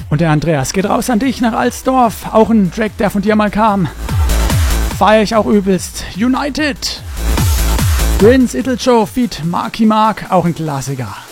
Und der Andreas geht raus an dich nach Alsdorf. Auch ein Track, der von dir mal kam. Feier ich auch übelst. United. Prince Ittlejoe feat. Marky Mark, auch ein Klassiker.